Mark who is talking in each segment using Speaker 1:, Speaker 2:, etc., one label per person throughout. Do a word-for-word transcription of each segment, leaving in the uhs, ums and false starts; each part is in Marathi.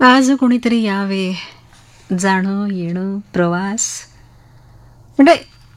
Speaker 1: आज कोणीतरी यावे, जाणं येणं प्रवास, म्हणजे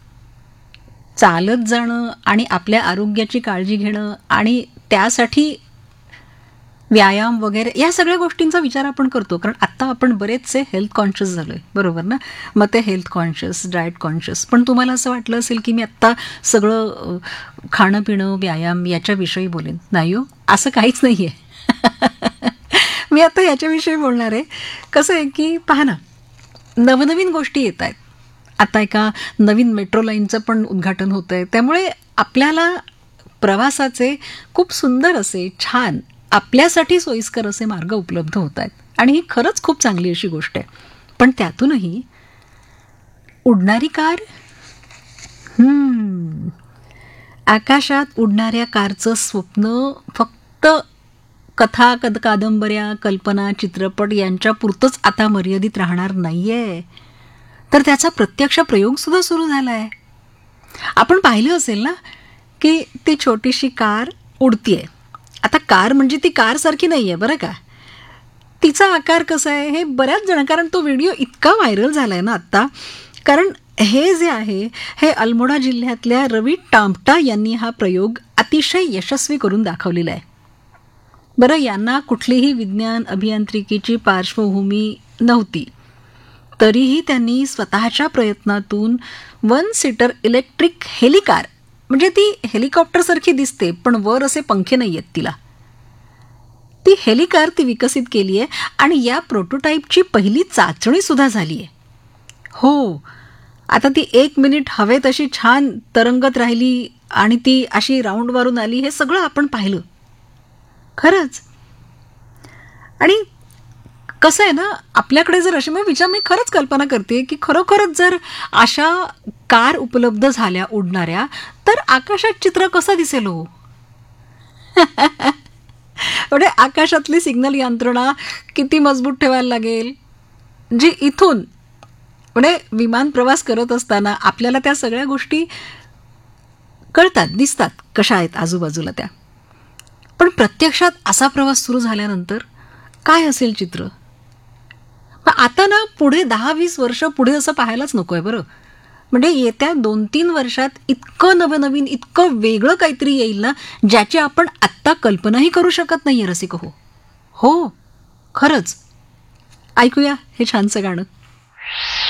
Speaker 1: चालत जाणं आणि आपल्या आरोग्याची काळजी घेणं आणि त्यासाठी व्यायाम वगैरे या सगळ्या गोष्टींचा विचार आपण करतो, कारण आत्ता आपण बरेचसे हेल्थ कॉन्शियस झालो आहे, बरोबर ना. मग ते हेल्थ कॉन्शियस, डाएट कॉन्शियस, पण तुम्हाला असं वाटलं असेल की मी आत्ता सगळं अ, खाणं पिणं व्यायाम याच्याविषयी बोलेन. नाही हो, असं काहीच नाही आहे. मी आता याच्याविषयी बोलणार आहे. कसं आहे की पहा ना, नवनवीन गोष्टी येत आहेत. आता एका नवीन मेट्रो लाईनचं पण उद्घाटन होतं आहे, त्यामुळे आपल्याला प्रवासाचे खूप सुंदर असे छान आपल्यासाठी सोयीस्कर असे मार्ग उपलब्ध होत आहेत आणि ही खरंच खूप चांगली अशी गोष्ट आहे. पण त्यातूनही उडणारी कार, हम्म, आकाशात उडणाऱ्या कारचं स्वप्न फक्त कथा कद कादंबऱ्या कल्पना चित्रपट यांच्या पुरतंच आता मर्यादित राहणार नाहीये, तर त्याचा प्रत्यक्ष प्रयोग सुद्धा सुरू झालाय. आपण पाहिलं असेल ना की ती छोटीशी कार उडतीये. आता कार म्हणजे ती कार सारखी नाहीये बरं का, तिचा आकार कसा आहे हे बऱ्याच जण, कारण तो व्हिडिओ इतका व्हायरल झालाय ना आत्ता, कारण हे जे आहे हे अल्मोडा जिल्ह्यातल्या रवी टामटा यांनी हा प्रयोग अतिशय यशस्वी करून दाखवलेला आहे. बरं, यांना कुठलीही विज्ञान अभियांत्रिकीची पार्श्वभूमी नव्हती, तरीही त्यांनी स्वतःच्या प्रयत्नातून वन सीटर इलेक्ट्रिक हेलिकार, म्हणजे ती हेलिकॉप्टरसारखी दिसते पण वर असे पंखे नाही आहेत तिला, ती हेलिकार ती विकसित केली आहे आणि या प्रोटोटाईपची पहिली चाचणी सुद्धा झाली आहे. हो, आता ती एक मिनिट हवेत अशी छान तरंगत राहिली आणि ती अशी राऊंड मारून आली, हे सगळं आपण पाहिलं खरंच. आणि कसं आहे ना, आपल्याकडे जर अशी, मग विचार मी खरंच कल्पना करते की खरोखरच जर अशा कार उपलब्ध झाल्या उडणाऱ्या, तर आकाशात चित्र कसं दिसेल हो. म्हणजे आकाशातली सिग्नल यंत्रणा किती मजबूत ठेवायला लागेल, जी इथून म्हणजे विमान प्रवास करत असताना आपल्याला त्या सगळ्या गोष्टी कळतात, दिसतात कशा आहेत आजूबाजूला त्या, पण प्रत्यक्षात असा प्रवास सुरू झाल्यानंतर काय असेल चित्र. आता ना पुढे दहा वीस वर्ष पुढे असं पाहायलाच नकोय बरं. म्हणजे येत्या दोन तीन वर्षात इतकं नवनवीन इतकं वेगळं काहीतरी येईल ना, ज्याची आपण आत्ता कल्पनाही करू शकत नाहीये रसिक हो. हो खरंच. ऐकूया हे छानसं गाणं.